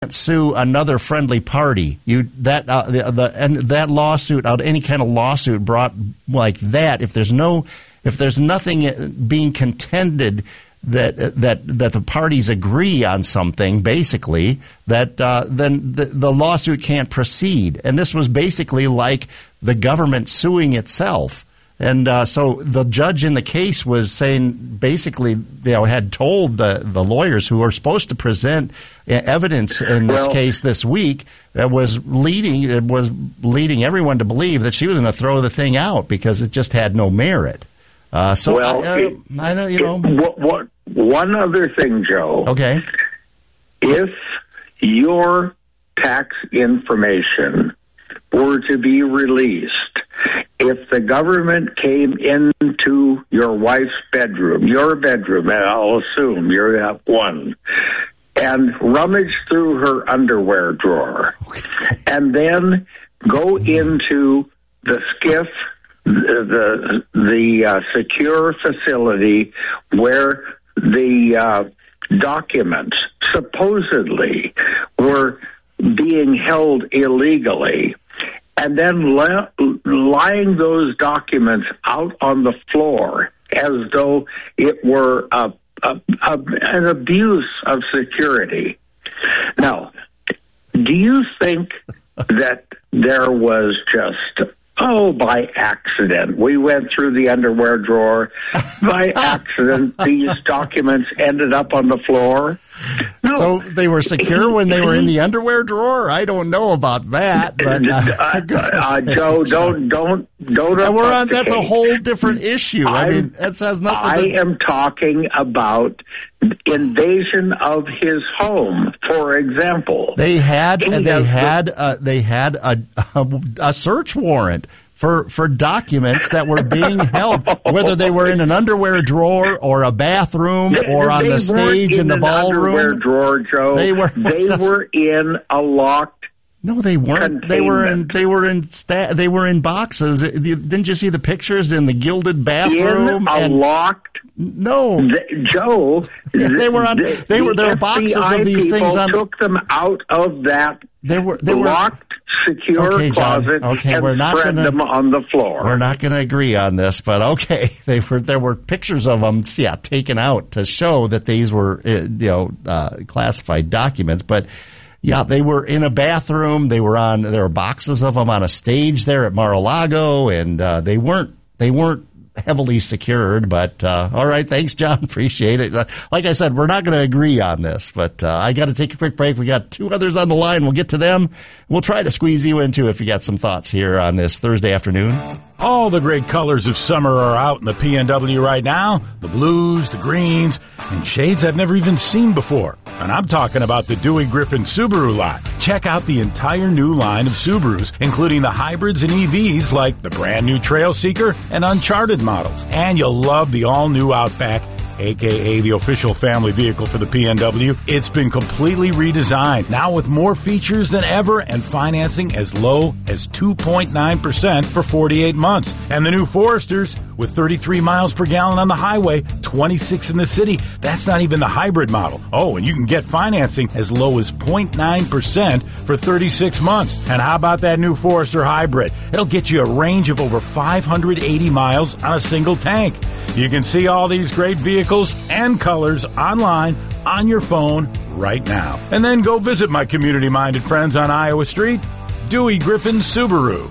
sue another friendly party. That lawsuit, any kind of lawsuit brought like that, if there's nothing being contended that the parties agree on something, basically, that then the lawsuit can't proceed. And this was basically like the government suing itself. And so the judge in the case was saying, basically, had told the lawyers who were supposed to present evidence in this case this week, was leading everyone to believe that she was going to throw the thing out because it just had no merit. I know, one other thing, Joe. Okay. If your tax information were to be released, if the government came into your wife's bedroom, your bedroom, and I'll assume you have one, and rummaged through her underwear drawer, and then go into the SCIF, the secure facility where the documents supposedly were being held illegally, and then lying those documents out on the floor as though it were an abuse of security. Now, do you think that there was just, by accident, we went through the underwear drawer, by accident these documents ended up on the floor? No. So they were secure when they were in the underwear drawer? I don't know about that. But, Joe, don't. That's a whole different issue. That has nothing. I am talking about invasion of his home, for example. They had a search warrant for documents that were being held, whether they were in an underwear drawer or a bathroom or on the stage in the ballroom. Underwear drawer, Joe. They were in a locked. No, they weren't. They were in boxes. Didn't you see the pictures in the gilded bathroom? Locked. No, Joe. There were boxes of these things. Took them out of that. They were locked, secure closet. Okay, and spread them on the floor. We're not going to agree on this, but okay, there were pictures of them, taken out to show that these were classified documents, but. Yeah, they were in a bathroom. There were boxes of them on a stage there at Mar-a-Lago, and they weren't heavily secured. But all right, thanks, John. Appreciate it. Like I said, we're not going to agree on this, but I got to take a quick break. We got two others on the line. We'll get to them. We'll try to squeeze you in too if you got some thoughts here on this Thursday afternoon. All the great colors of summer are out in the PNW right now. The blues, the greens, and shades I've never even seen before. And I'm talking about the Dewey Griffin Subaru lot. Check out the entire new line of Subarus, including the hybrids and EVs like the brand new Trail Seeker and Uncharted models. And you'll love the all-new Outback, a.k.a. the official family vehicle for the PNW. It's been completely redesigned, now with more features than ever and financing as low as 2.9% for 48 months. And the new Foresters, with 33 miles per gallon on the highway, 26 in the city. That's not even the hybrid model. Oh, and you can get financing as low as 0.9% for 36 months. And how about that new Forester Hybrid? It'll get you a range of over 580 miles on a single tank. You can see all these great vehicles and colors online on your phone right now. And then go visit my community-minded friends on Iowa Street, Dewey Griffin Subaru.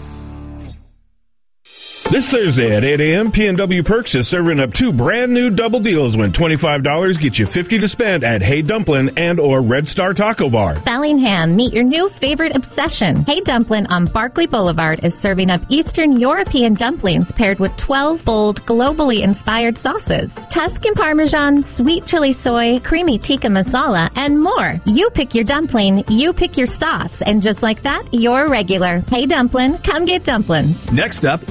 This Thursday at 8 a.m., PNW Perks is serving up two brand new double deals when $25 gets you $50 to spend at Hey Dumplin' and or Red Star Taco Bar. Bellingham, meet your new favorite obsession. Hey Dumplin' on Barclay Boulevard is serving up Eastern European dumplings paired with 12 bold, globally inspired sauces. Tuscan Parmesan, sweet chili soy, creamy tikka masala, and more. You pick your dumpling, you pick your sauce, and just like that, you're regular. Hey Dumplin', come get dumplings. Next up, Red Star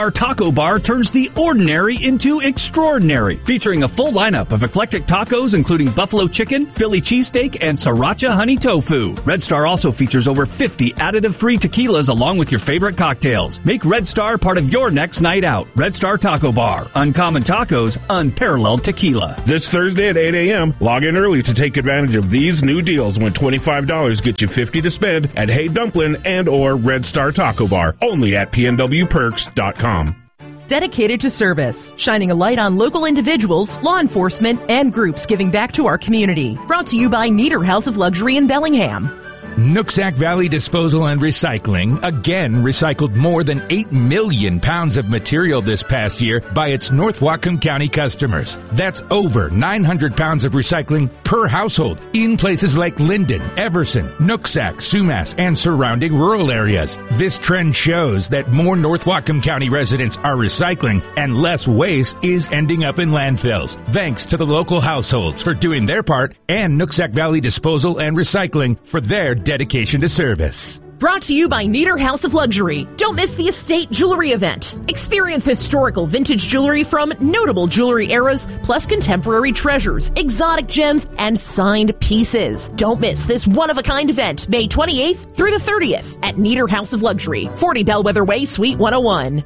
Star Taco Bar turns the ordinary into extraordinary, featuring a full lineup of eclectic tacos including buffalo chicken, Philly cheesesteak, and sriracha honey tofu. Red Star also features over 50 additive-free tequilas along with your favorite cocktails. Make Red Star part of your next night out. Red Star Taco Bar. Uncommon tacos, unparalleled tequila. This Thursday at 8 a.m., log in early to take advantage of these new deals when $25 gets you $50 to spend at Hey Dumplin' and or Red Star Taco Bar, only at pnwperks.com. Dedicated to service, shining a light on local individuals, law enforcement, and groups giving back to our community. Brought to you by Nieder House of Luxury in Bellingham. Nooksack Valley Disposal and Recycling again recycled more than 8 million pounds of material this past year by its North Whatcom County customers. That's over 900 pounds of recycling per household in places like Linden, Everson, Nooksack, Sumas, and surrounding rural areas. This trend shows that more North Whatcom County residents are recycling and less waste is ending up in landfills. Thanks to the local households for doing their part and Nooksack Valley Disposal and Recycling for their dedication to service. Brought to you by Nieder House of Luxury. Don't miss the Estate Jewelry event. Experience historical vintage jewelry from notable jewelry eras, plus contemporary treasures, exotic gems, and signed pieces. Don't miss this one-of-a-kind event, May 28th through the 30th at Nieder House of Luxury, 40 Bellwether Way, Suite 101.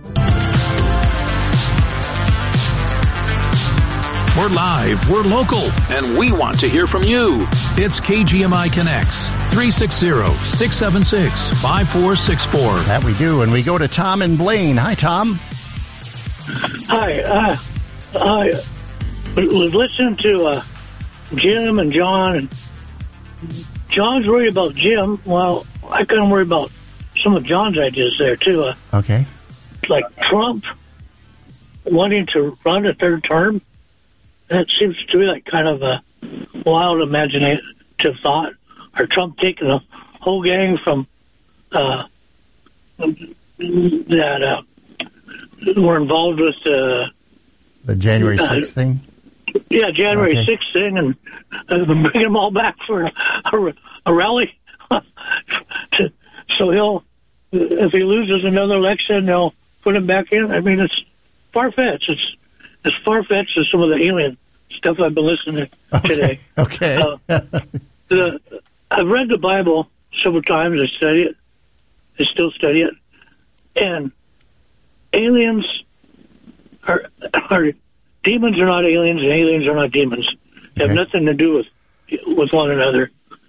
We're live, we're local, and we want to hear from you. It's KGMI Connects, 360-676-5464. That we do, and we go to Tom and Blaine. Hi, Tom. Hi. I was listening to Jim and John, and John's worried about Jim. Well, I kind of worry about some of John's ideas there, too. Okay. Like Trump wanting to run a third term. That seems to be like kind of a wild imaginative thought. Or Trump taking a whole gang from that were involved with the January 6th thing? Yeah, January 6th thing, and bring them all back for a rally. So if he loses another election, they'll put him back in. I mean, it's far-fetched. It's as far-fetched as some of the alien stuff I've been listening to today. Okay. I've read the Bible several times. I study it. I still study it. And aliens are demons are not aliens, and aliens are not demons. They have nothing to do with one another.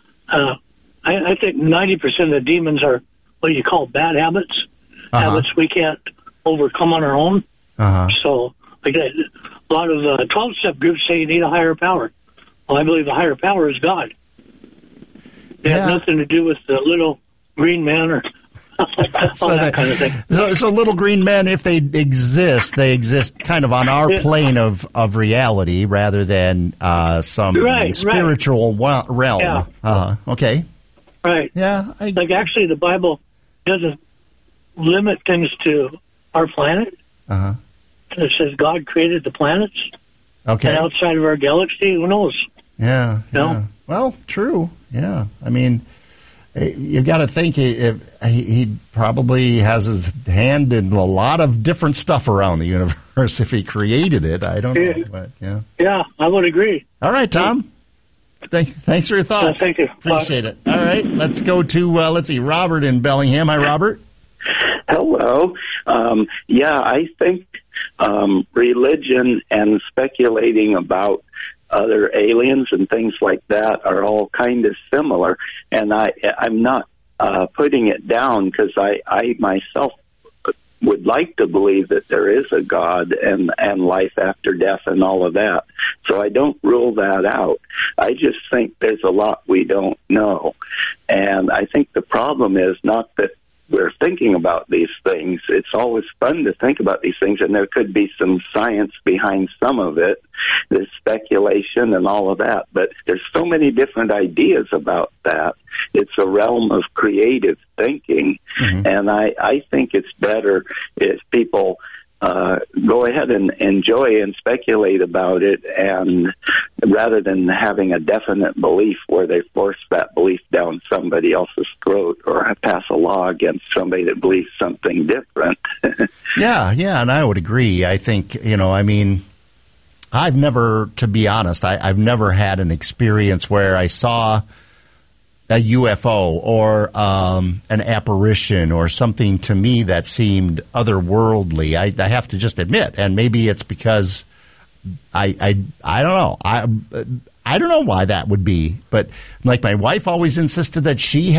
I think 90% of the demons are what you call bad habits, habits we can't overcome on our own. So, like a lot of 12-step groups say you need a higher power. Well, I believe the higher power is God. They have nothing to do with the little green man or all that kind of thing. So little green men, if they exist kind of on our plane of reality rather than some spiritual realm. Yeah. Okay. Right. Yeah. Like actually the Bible doesn't limit things to our planet. It says God created the planets. Okay. And outside of our galaxy, who knows? Yeah. Yeah. Well, true. Yeah. I mean, you've got to think he probably has his hand in a lot of different stuff around the universe if he created it. I don't know. But, yeah, I would agree. All right, Tom. Thanks for your thoughts. Thank you. Appreciate it. All right. Let's go to, Robert in Bellingham. Hi, Robert. Hello. I think religion and speculating about other aliens and things like that are all kind of similar. And I'm not putting it down because I myself would like to believe that there is a God and life after death and all of that. So I don't rule that out. I just think there's a lot we don't know. And I think the problem is not that we're thinking about these things. It's always fun to think about these things, and there could be some science behind some of it. There's speculation and all of that, but there's so many different ideas about that. It's a realm of creative thinking, and I think it's better if people go ahead and enjoy and speculate about it, and rather than having a definite belief where they force that belief down somebody else's throat or pass a law against somebody that believes something different. Yeah, and I would agree. I think, I've never, to be honest, I've never had an experience where I saw a UFO or an apparition or something to me that seemed otherworldly. I have to just admit, and maybe it's because I don't know. I don't know why that would be, but like my wife always insisted that she